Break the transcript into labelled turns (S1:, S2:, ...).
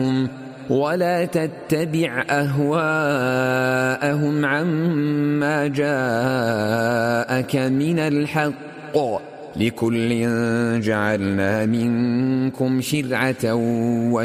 S1: ولا تتبع أهواءهم عما جاءك من الحق، لكل جعلنا منكم شرعة